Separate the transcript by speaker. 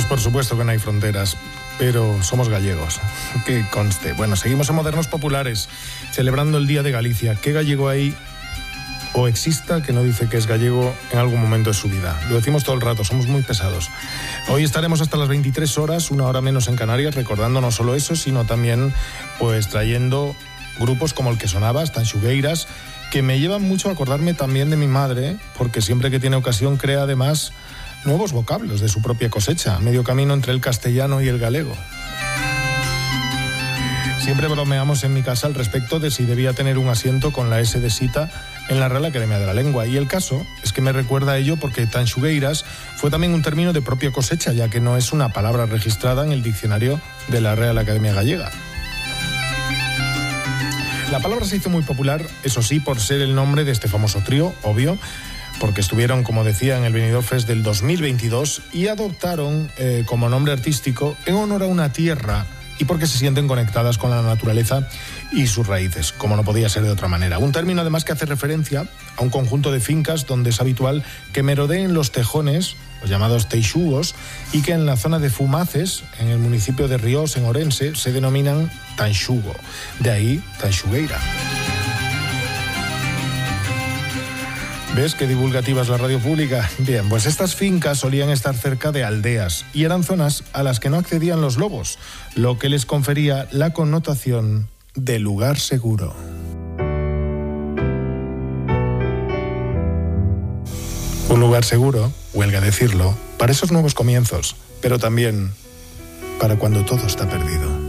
Speaker 1: Pues por supuesto que no hay fronteras, pero somos gallegos, que conste. Bueno, seguimos en Modernos Populares, celebrando el Día de Galicia. ¿Qué gallego hay o exista que no dice que es gallego en algún momento de su vida? Lo decimos todo el rato, somos muy pesados. Hoy estaremos hasta las 23 horas, una hora menos en Canarias, recordando no solo eso, sino también pues trayendo grupos como el que sonaba, Tanxugueiras, que me llevan mucho a acordarme también de mi madre, porque siempre que tiene ocasión crea además nuevos vocablos de su propia cosecha, medio camino entre el castellano y el galego. Siempre bromeamos en mi casa al respecto de si debía tener un asiento con la S de Sita en la Real Academia de la Lengua. Y el caso es que me recuerda a ello porque Tanxugueiras fue también un término de propia cosecha, ya que no es una palabra registrada en el diccionario de la Real Academia Gallega. La palabra se hizo muy popular, eso sí, por ser el nombre de este famoso trío, obvio, porque estuvieron, como decía, en el Benidorm Fest del 2022 y adoptaron como nombre artístico en honor a una tierra y porque se sienten conectadas con la naturaleza y sus raíces, como no podía ser de otra manera. Un término además que hace referencia a un conjunto de fincas donde es habitual que merodeen los tejones, los llamados teixugos, y que en la zona de Fumaces, en el municipio de Ríos, en Orense, se denominan tanxugo. De ahí, Tanxugueira. ¿Ves qué divulgativa es la radio pública? Bien, pues estas fincas solían estar cerca de aldeas y eran zonas a las que no accedían los lobos, lo que les confería la connotación de lugar seguro. Un lugar seguro, huelga decirlo, para esos nuevos comienzos, pero también para cuando todo está perdido.